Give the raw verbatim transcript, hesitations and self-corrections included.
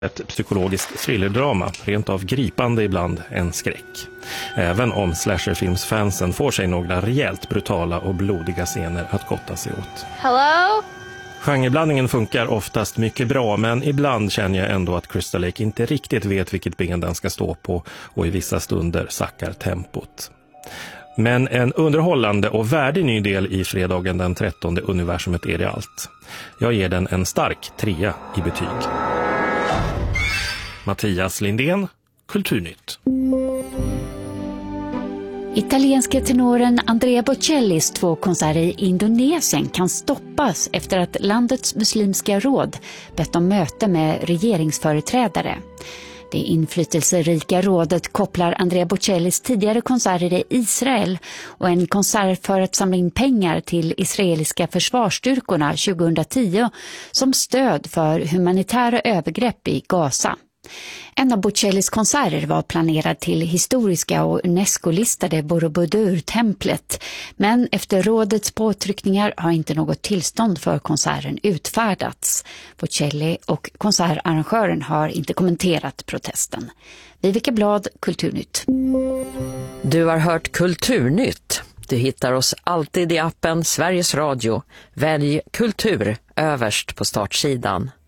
Ett psykologiskt thrillerdrama, rent av gripande ibland en skräck. Även om slasherfilmsfansen får sig några rejält brutala och blodiga scener att gotta sig åt. Hello? Genreblandningen funkar oftast mycket bra, men ibland känner jag ändå att Crystal Lake inte riktigt vet vilket ben den ska stå på och i vissa stunder sackar tempot. Men en underhållande och värdig ny del i fredagen den trettonde universumet är det allt. Jag ger den en stark trea i betyg. Mattias Lindén, Kulturnytt. Italienska tenoren Andrea Bocellis två konserter i Indonesien kan stoppas efter att landets muslimska råd bett om möte med regeringsföreträdare. Det inflytelserika rådet kopplar Andrea Bocellis tidigare konserter i Israel och en konsert för att samla in pengar till israeliska försvarsstyrkorna tjugohundratio som stöd för humanitära övergrepp i Gaza. En av Bocellis konserter var planerad till historiska och UNESCO-listade Borobudur-templet, men efter rådets påtryckningar har inte något tillstånd för konserten utfärdats. Bocelli och konsertarrangören har inte kommenterat protesten. Viveka Blad, Kulturnytt. Du har hört Kulturnytt. Du hittar oss alltid i appen Sveriges Radio. Välj kultur överst på startsidan.